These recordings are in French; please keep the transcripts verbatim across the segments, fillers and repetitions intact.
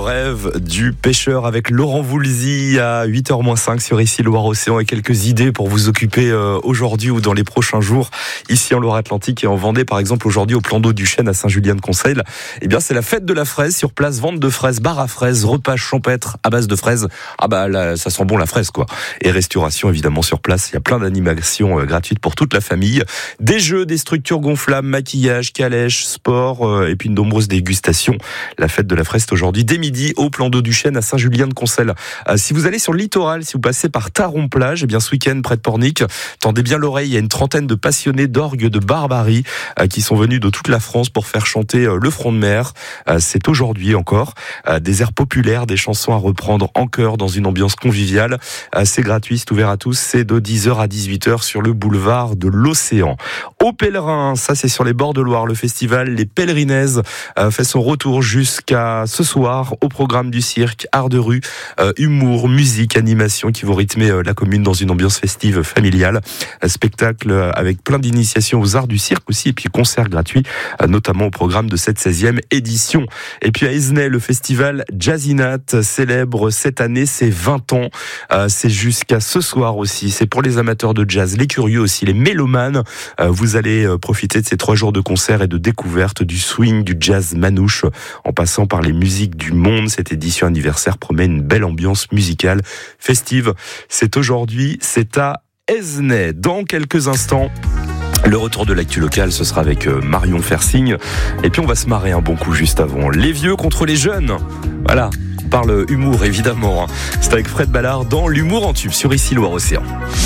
rêve du pêcheur avec Laurent Voulzy à huit heures moins cinq sur Ici Loire-Océan et quelques idées pour vous occuper euh, aujourd'hui ou dans les prochains jours ici en Loire-Atlantique et en Vendée. Par exemple, aujourd'hui au plan d'eau du Chêne à Saint-Julien-de-Conseil, eh bien c'est la fête de la fraise sur place, vente de fraises, bar à fraises, repas champêtre à base de fraises. Ah bah là, ça sent bon la fraise quoi. Et restauration évidemment sur place. Il y a plein d'animations euh, gratuites pour toute la famille. Des jeux, des structures gonflables, maquillage, calèche, sport euh, et puis de nombreuses dégustations. La fête de la fraise est aujourd'hui dès midi au plan d'eau du Chêne à Saint-Julien-de-Conseil. Euh, si vous allez sur le littoral, si vous passez par Taron-Plage, eh bien ce week-end près de Pornic, tendez bien l'oreille, il y a une trentaine de passionnés d'orgue de Barbarie euh, qui sont venus de toute la France pour faire chanter euh, le front de mer. Euh, c'est aujourd'hui encore euh, des airs populaires, des chansons à reprendre en chœur dans une ambiance conviviale. Euh, c'est gratuit, c'est ouvert à tous, c'est de dix heures à dix-huit heures sur le boulevard de l'Océan. Au Pèlerin, ça c'est sur les bords de Loire, le festival Les Pèlerinaises euh, fait son retour jusqu'à ce soir au programme du cirque, art de rue, euh, humour, musique, animation qui vont rythmer euh, la commune dans une ambiance festive familiale. Un spectacle euh, avec plein d'initiations aux arts du cirque aussi et puis concerts gratuits, euh, notamment au programme de cette seizième édition. Et puis à Esnay, le festival Jazzinat célèbre cette année ses vingt ans. Euh, c'est jusqu'à ce soir aussi. C'est pour les amateurs de jazz, les curieux aussi, les mélomanes. Euh, vous allez euh, profiter de ces trois jours de concerts et de découverte du swing, du jazz manouche, en passant par les musiques du monde. Cette édition anniversaire promet une belle ambiance musicale festive. C'est aujourd'hui, c'est à Esnay. Dans quelques instants, le retour de l'actu locale, ce sera avec Marion Fersing. Et puis on va se marrer un bon coup juste avant. Les vieux contre les jeunes. Voilà, on parle humour évidemment. C'est avec Fred Ballard dans l'humour en tube sur Ici Loire-Océan.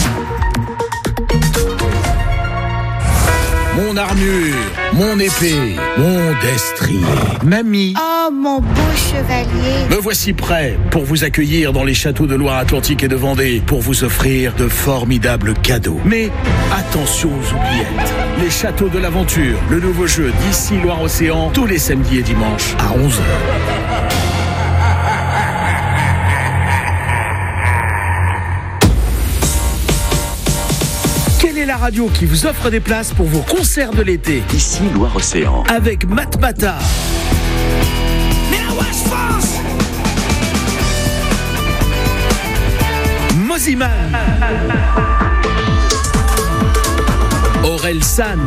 Mon armure, mon épée, mon destrier, mamie. Oh, mon beau chevalier. Me voici prêt pour vous accueillir dans les châteaux de Loire-Atlantique et de Vendée, pour vous offrir de formidables cadeaux. Mais attention aux oubliettes. Les châteaux de l'aventure, le nouveau jeu d'Ici Loire-Océan, tous les samedis et dimanches à onze heures. Quelle est la radio qui vous offre des places pour vos concerts de l'été? Ici Loire-Océan. Avec Matmata. Moziman. Aurel San.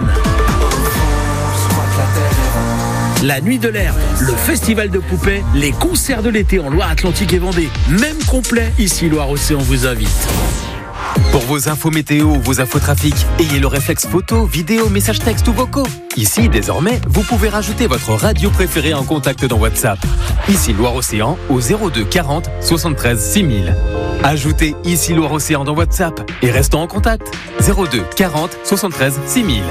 La Nuit de l'Herbe, le festival de poupées, les concerts de l'été en Loire-Atlantique et Vendée, même complet, Ici Loire-Océan vous invite. Pour vos infos météo ou vos infos trafic, ayez le réflexe photo, vidéo, messages texte ou vocaux. Ici, désormais, vous pouvez rajouter votre radio préférée en contact dans WhatsApp. Ici Loire-Océan au zéro deux quarante soixante-treize six mille. Ajoutez Ici Loire-Océan dans WhatsApp et restons en contact. zéro deux quarante soixante-treize six mille.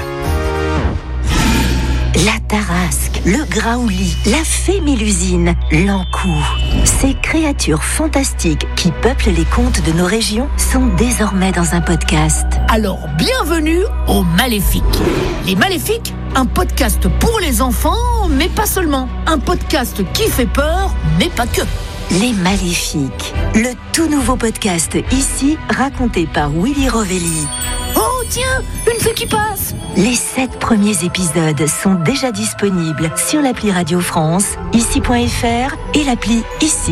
La Tarasque, le Graouli, la fée Mélusine, l'Ankou. Ces créatures fantastiques qui peuplent les contes de nos régions sont désormais dans un podcast. Alors, bienvenue aux Maléfiques. Les Maléfiques, un podcast pour les enfants, mais pas seulement. Un podcast qui fait peur, mais pas que. Les Maléfiques, le tout nouveau podcast ici, raconté par Willy Rovelli. Oh tiens, une fée qui passe. Les sept premiers épisodes sont déjà disponibles sur l'appli Radio France, ici point f r et l'appli Ici.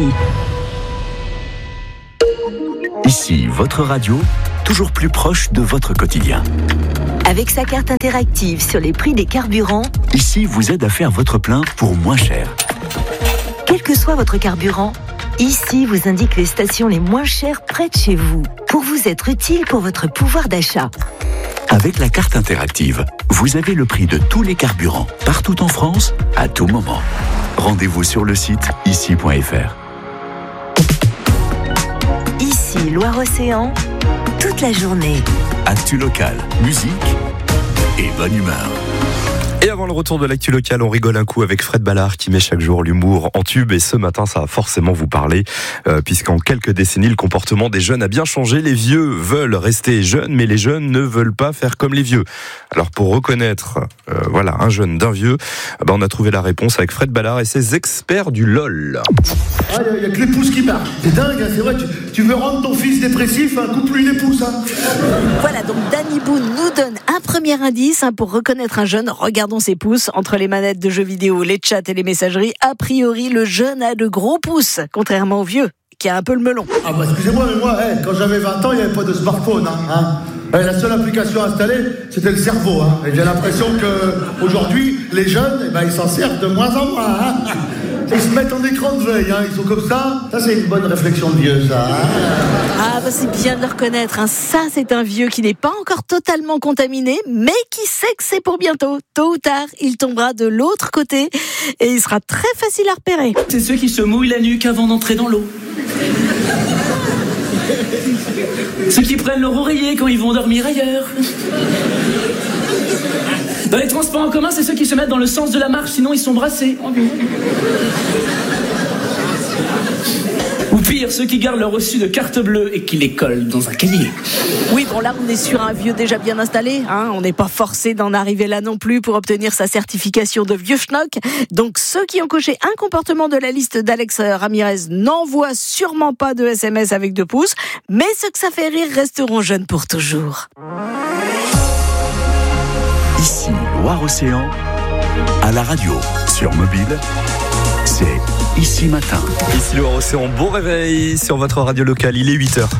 Ici, votre radio, toujours plus proche de votre quotidien. Avec sa carte interactive sur les prix des carburants, Ici vous aide à faire votre plein pour moins cher. Quel que soit votre carburant, Ici vous indique les stations les moins chères près de chez vous, pour vous être utile pour votre pouvoir d'achat. Avec la carte interactive, vous avez le prix de tous les carburants, partout en France, à tout moment. Rendez-vous sur le site ici point f r. Ici Loire-Océan, toute la journée. Actu locale, musique et bonne humeur. Et avant le retour de l'actu locale, on rigole un coup avec Fred Ballard qui met chaque jour l'humour en tube. Et ce matin, ça va forcément vous parler, euh, puisqu'en quelques décennies, le comportement des jeunes a bien changé. Les vieux veulent rester jeunes, mais les jeunes ne veulent pas faire comme les vieux. Alors pour reconnaître euh, voilà, un jeune d'un vieux, ben, on a trouvé la réponse avec Fred Ballard et ses experts du LOL. Ah, il n'y a, a que les pouces qui parlent. C'est dingue, hein, c'est vrai, tu, tu veux rendre ton fils dépressif, hein, coupe-lui les pouces. Hein. Voilà, donc Danny Boone nous donne un premier indice hein, pour reconnaître un jeune. Regardez regardons ses pouces. Entre les manettes de jeux vidéo, les chats et les messageries, a priori, le jeune a de gros pouces, contrairement au vieux, qui a un peu le melon. Ah bah excusez-moi, mais moi, hey, quand j'avais vingt ans, il n'y avait pas de smartphone. Hein, hein. Et la seule application installée, c'était le cerveau. Hein. Et j'ai l'impression qu'aujourd'hui, les jeunes, eh ben, ils s'en servent de moins en moins. Hein. Ils se mettent en écran de veille, hein. Ils sont comme ça. Ça, c'est une bonne réflexion de vieux, ça. Hein. Ah bah c'est bien de le reconnaître. Hein. Ça, c'est un vieux qui n'est pas encore totalement contaminé, mais qui sait que c'est pour bientôt. Tôt ou tard, il tombera de l'autre côté et il sera très facile à repérer. C'est ceux qui se mouillent la nuque avant d'entrer dans l'eau. Ceux qui prennent leur oreiller quand ils vont dormir ailleurs. Dans les transports en commun, c'est ceux qui se mettent dans le sens de la marche, sinon ils sont brassés. Ou pire, ceux qui gardent leur reçu de carte bleue et qui les collent dans un cahier. Oui, bon là, on est sur un vieux déjà bien installé. Hein, on n'est pas forcé d'en arriver là non plus pour obtenir sa certification de vieux schnock. Donc ceux qui ont coché un comportement de la liste d'Alex Ramirez n'envoient sûrement pas de S M S avec deux pouces. Mais ceux que ça fait rire resteront jeunes pour toujours. Ici Loire-Océan, à la radio, sur mobile, c'est Ici Matin. Ici Loire-Océan, bon réveil sur votre radio locale, il est huit heures.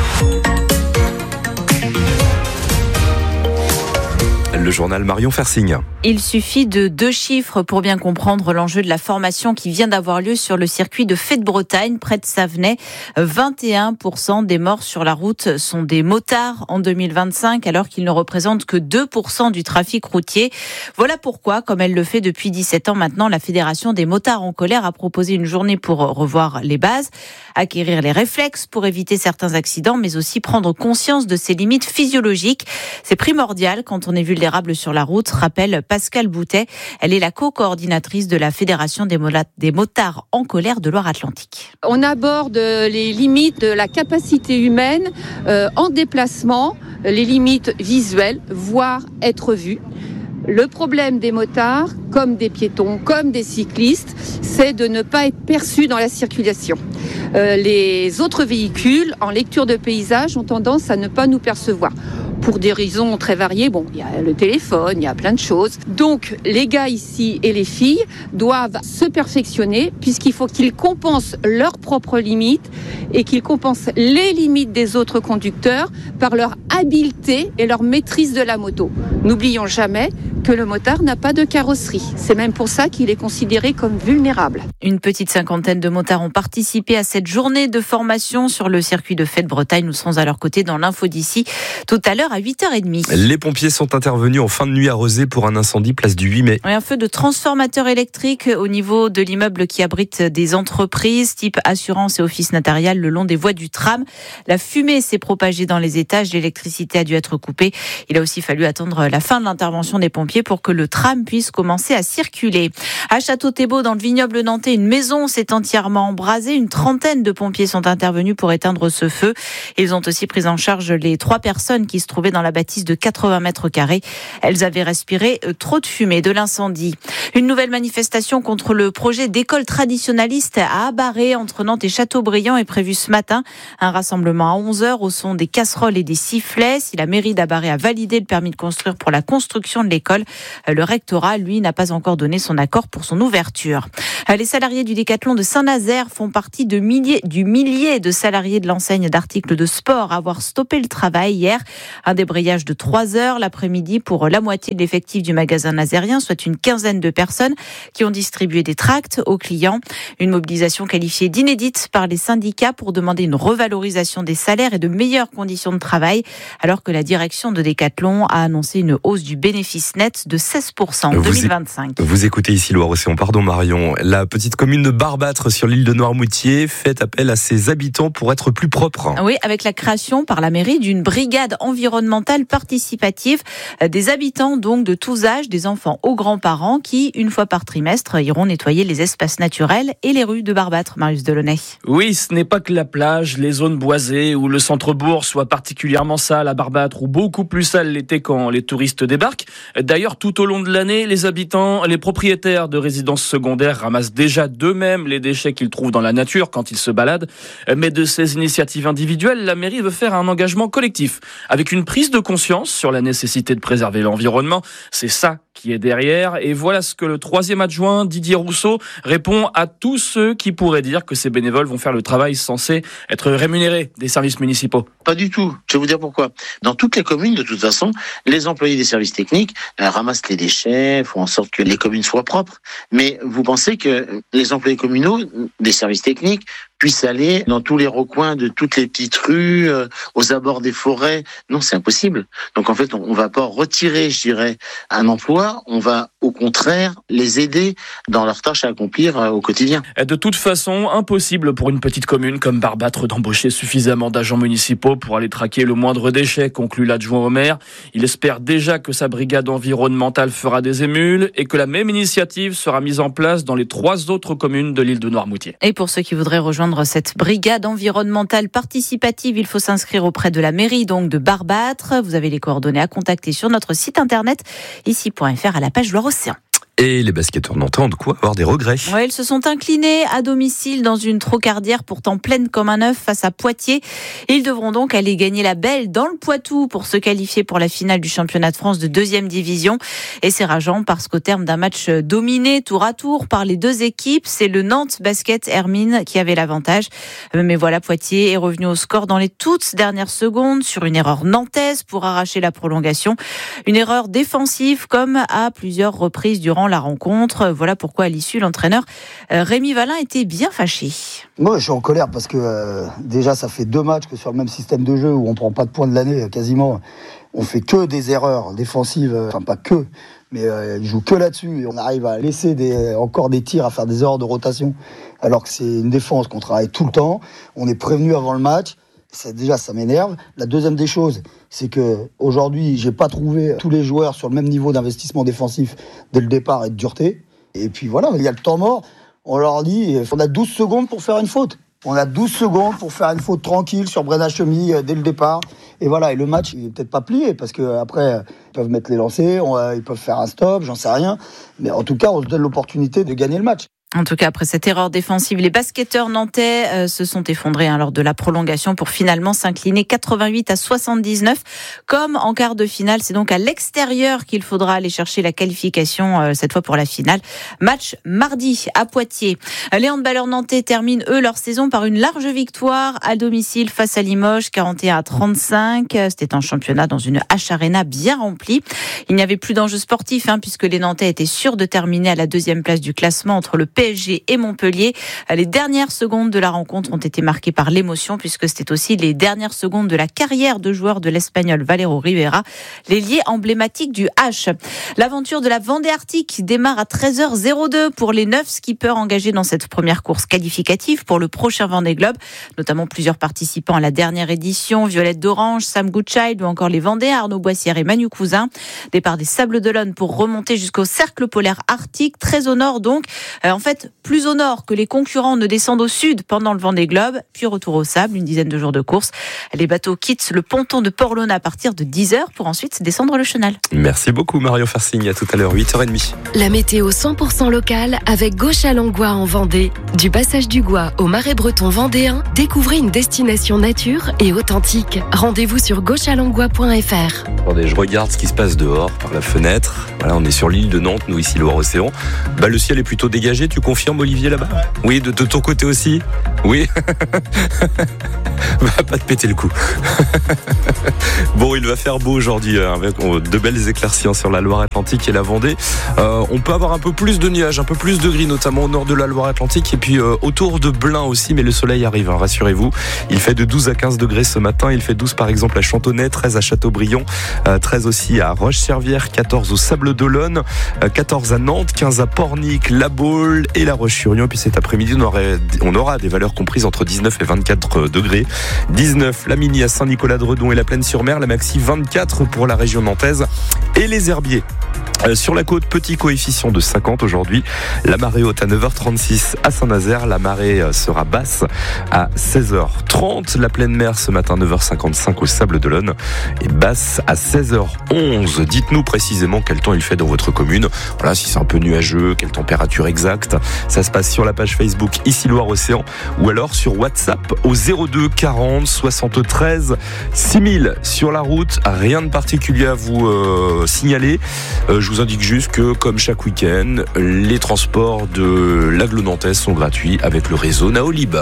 Le journal Marion Fersing. Il suffit de deux chiffres pour bien comprendre l'enjeu de la formation qui vient d'avoir lieu sur le circuit de Fête Bretagne, près de Savenay. vingt et un pour cent des morts sur la route sont des motards en deux mille vingt-cinq, alors qu'ils ne représentent que deux pour cent du trafic routier. Voilà pourquoi, comme elle le fait depuis dix-sept ans maintenant, la Fédération des motards en colère a proposé une journée pour revoir les bases, acquérir les réflexes pour éviter certains accidents, mais aussi prendre conscience de ses limites physiologiques. C'est primordial quand on est vulnérable sur la route, rappelle Pascale Boutet. Elle est la co-coordinatrice de la Fédération des, mola- des motards en colère de Loire-Atlantique. On aborde les limites de la capacité humaine euh, en déplacement, les limites visuelles, voire être vu. Le problème des motards, comme des piétons, comme des cyclistes, c'est de ne pas être perçus dans la circulation. Euh, les autres véhicules, en lecture de paysage, ont tendance à ne pas nous percevoir. Pour des raisons très variées, bon, il y a le téléphone, il y a plein de choses. Donc, les gars ici et les filles doivent se perfectionner puisqu'il faut qu'ils compensent leurs propres limites et qu'ils compensent les limites des autres conducteurs par leur habileté et leur maîtrise de la moto. N'oublions jamais que le motard n'a pas de carrosserie. C'est même pour ça qu'il est considéré comme vulnérable. Une petite cinquantaine de motards ont participé à cette journée de formation sur le circuit de Fête Bretagne. Nous serons à leur côté dans l'info d'ici tout à l'heure à huit heures trente. Les pompiers sont intervenus en fin de nuit à Rezé pour un incendie place du huit mai. Un feu de transformateur électrique au niveau de l'immeuble qui abrite des entreprises type assurance et office notarial le long des voies du tram. La fumée s'est propagée dans les étages, l'électricité a dû être coupée. Il a aussi fallu attendre la fin de l'intervention des pompiers pour que le tram puisse commencer à circuler. À Château-Thébot, dans le vignoble nantais, une maison s'est entièrement embrasée. Une trentaine de pompiers sont intervenus pour éteindre ce feu. Ils ont aussi pris en charge les trois personnes qui se trouvaient dans la bâtisse de quatre-vingts mètres carrés. Elles avaient respiré trop de fumée de l'incendie. Une nouvelle manifestation contre le projet d'école traditionnaliste à Abarré, entre Nantes et Châteaubriand, est prévue ce matin. Un rassemblement à onze heures au son des casseroles et des sifflets. Si la mairie d'Abarré a validé le permis de construire pour la construction de l'école, le rectorat, lui, n'a pas encore donné son accord pour son ouverture. Les salariés du Décathlon de Saint-Nazaire font partie de milliers, du millier de salariés de l'enseigne d'articles de sport à avoir stoppé le travail hier. Un débrayage de trois heures l'après-midi pour la moitié de l'effectif du magasin nazérien, soit une quinzaine de personnes qui ont distribué des tracts aux clients. Une mobilisation qualifiée d'inédite par les syndicats pour demander une revalorisation des salaires et de meilleures conditions de travail, alors que la direction de Décathlon a annoncé une hausse du bénéfice net de seize pour cent en vous deux mille vingt-cinq. É- vous écoutez ici Loire-Océan, pardon Marion. La petite commune de Barbâtre sur l'île de Noirmoutier fait appel à ses habitants pour être plus propre. Oui, avec la création par la mairie d'une brigade environnementale participative. Des habitants donc de tous âges, des enfants aux grands-parents qui, une fois par trimestre, iront nettoyer les espaces naturels et les rues de Barbâtre. Marius Delaunay. Oui, ce n'est pas que la plage, les zones boisées ou le centre-bourg soient particulièrement sales à Barbâtre ou beaucoup plus sales l'été quand les touristes débarquent. D'ailleurs, tout au long de l'année, les habitants, les propriétaires de résidences secondaires ramassent ramassent déjà d'eux-mêmes les déchets qu'ils trouvent dans la nature quand ils se baladent. Mais de ces initiatives individuelles, la mairie veut faire un engagement collectif, avec une prise de conscience sur la nécessité de préserver l'environnement. C'est ça qui est derrière. Et voilà ce que le troisième adjoint, Didier Rousseau, répond à tous ceux qui pourraient dire que ces bénévoles vont faire le travail censé être rémunérés des services municipaux. Pas du tout. Je vais vous dire pourquoi. Dans toutes les communes, de toute façon, les employés des services techniques euh, ramassent les déchets, font en sorte que les communes soient propres. Mais vous pensez que les employés communaux des services techniques puissent aller dans tous les recoins de toutes les petites rues, euh, aux abords des forêts? Non, c'est impossible. Donc en fait, on, on va pas retirer, je dirais, un emploi. On va au contraire les aider dans leurs tâches à accomplir euh, au quotidien. De toute façon, impossible pour une petite commune comme Barbâtre d'embaucher suffisamment d'agents municipaux pour aller traquer le moindre déchet, conclut l'adjoint au maire. Il espère déjà que sa brigade environnementale fera des émules et que la même initiative sera mise en place dans les trois autres communes de l'île de Noirmoutier. Et pour ceux qui voudraient rejoindre cette brigade environnementale participative, il faut s'inscrire auprès de la mairie donc de Barbâtre. Vous avez les coordonnées à contacter sur notre site internet ici point f r à la page Loire-Océan. Et les basketteurs nantais ont de quoi avoir des regrets. Ouais, ils se sont inclinés à domicile dans une trocardière pourtant pleine comme un œuf face à Poitiers. Ils devront donc aller gagner la belle dans le Poitou pour se qualifier pour la finale du championnat de France de deuxième division. Et c'est rageant parce qu'au terme d'un match dominé tour à tour par les deux équipes, c'est le Nantes Basket Hermine qui avait l'avantage. Mais voilà, Poitiers est revenu au score dans les toutes dernières secondes sur une erreur nantaise pour arracher la prolongation. Une erreur défensive comme à plusieurs reprises durant la rencontre. Voilà pourquoi à l'issue, l'entraîneur Rémi Valin était bien fâché. Moi, je suis en colère parce que euh, déjà, ça fait deux matchs que sur le même système de jeu où on prend pas de points de l'année quasiment. On fait que des erreurs défensives, enfin pas que, mais euh, ils jouent que là-dessus. Et on arrive à laisser des, encore des tirs, à faire des erreurs de rotation, alors que c'est une défense qu'on travaille tout le temps. On est prévenu avant le match. Ça, déjà, ça m'énerve. La deuxième des choses, c'est que aujourd'hui, j'ai pas trouvé tous les joueurs sur le même niveau d'investissement défensif dès le départ et de dureté. Et puis voilà, il y a le temps mort. On leur dit, on a douze secondes pour faire une faute. On a douze secondes pour faire une faute tranquille sur Brenna Chemy dès le départ. Et voilà, et le match, il est peut-être pas plié parce que après, ils peuvent mettre les lancers, on, ils peuvent faire un stop, j'en sais rien. Mais en tout cas, on se donne l'opportunité de gagner le match. En tout cas, après cette erreur défensive, les basketteurs nantais euh, se sont effondrés hein, lors de la prolongation pour finalement s'incliner quatre-vingt-huit à soixante-dix-neuf. Comme en quart de finale, c'est donc à l'extérieur qu'il faudra aller chercher la qualification, euh, cette fois pour la finale. Match mardi à Poitiers. Les handballeurs nantais terminent, eux, leur saison par une large victoire à domicile face à Limoges, quarante et un à trente-cinq. C'était un championnat dans une H-Arena bien remplie. Il n'y avait plus d'enjeu sportif hein, puisque les Nantais étaient sûrs de terminer à la deuxième place du classement entre le P S G et Montpellier. Les dernières secondes de la rencontre ont été marquées par l'émotion puisque c'était aussi les dernières secondes de la carrière de joueur de l'Espagnol Valero Rivera, l'ailier emblématique du H. L'aventure de la Vendée Arctique démarre à treize heures deux pour les neuf skippers engagés dans cette première course qualificative pour le prochain Vendée Globe, notamment plusieurs participants à la dernière édition, Violette d'Orange, Sam Goodchild ou encore les Vendéens Arnaud Boissière et Manu Cousin. Départ des Sables d'Olonne pour remonter jusqu'au cercle polaire arctique, très au nord donc. Euh, en fait, plus au nord que les concurrents ne descendent au sud pendant le Vendée Globe, puis retour au sable, une dizaine de jours de course. Les bateaux quittent le ponton de Port-Laune à partir de dix heures pour ensuite descendre le chenal. Merci beaucoup Marion Farsigne, à tout à l'heure, huit heures trente. La météo cent pour cent locale avec Gauche-à-Langlois en Vendée. Du passage du Gois au Marais breton vendéen, découvrez une destination nature et authentique. Rendez-vous sur gauche à langlois point f r. Attendez, je regarde ce qui se passe dehors, par la fenêtre. Voilà, on est sur l'île de Nantes, nous ici, Loire-Océan. Bah, le ciel est plutôt dégagé, tu confirmes Olivier là-bas ? Oui, de, de ton côté aussi ? Oui. Va pas te péter le cou. Bon, il va faire beau aujourd'hui, hein, avec de belles éclaircies sur la Loire-Atlantique et la Vendée. Euh, on peut avoir un peu plus de nuages, un peu plus de gris, notamment au nord de la Loire-Atlantique et puis euh, autour de Blain aussi, mais le soleil arrive, hein, rassurez-vous. Il fait de douze à quinze degrés ce matin, il fait douze par exemple à Chantonnay, treize à Châteaubriand, euh, treize aussi à Roche-Servière, quatorze au Sable d'Olonne, euh, quatorze à Nantes, quinze à Pornic, La Baule et La Roche-sur-Yon. Puis cet après-midi, on, aurait, on aura des valeurs comprises entre dix-neuf et vingt-quatre degrés. dix-neuf la mini à Saint-Nicolas-de-Redon et la Plaine-sur-Mer, la maxi vingt-quatre pour la région nantaise et les Herbiers. Euh, sur la côte, petit coefficient de cinquante aujourd'hui. La marée haute à neuf heures trente-six à Saint-Nazaire. La marée sera basse à seize heures trente. La pleine mer ce matin neuf heures cinquante-cinq au Sable d'Olonne et basse à seize heures onze. Dites-nous précisément quel temps il fait dans votre commune. Voilà, si c'est un peu nuageux, quelle température exacte. Ça se passe sur la page Facebook Ici Loire-Océan ou alors sur WhatsApp au zéro deux quarante soixante-treize six mille. Sur la route, rien de particulier à vous euh, signaler. Euh, Je vous indique juste que, comme chaque week-end, les transports de l'Aglo Nantaise sont gratuits avec le réseau Naolib.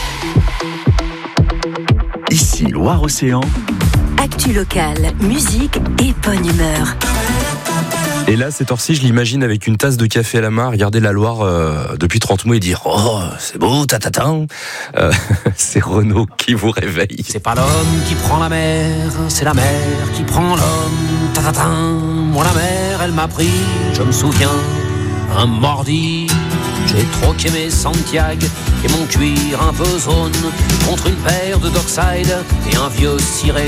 Ici Loire-Océan. Actu locale, musique et bonne humeur. Et là, cette heure-ci, je l'imagine avec une tasse de café à la main, regarder la Loire euh, depuis trente mois et dire « Oh, c'est beau, tatatan euh, !» C'est Renaud qui vous réveille. C'est pas l'homme qui prend la mer, c'est la mer qui prend l'homme, tatatan. Moi la mer, elle m'a pris, je me souviens, un mardi. J'ai troqué mes Santiago et mon cuir un peu zone contre une paire de Dockside et un vieux ciré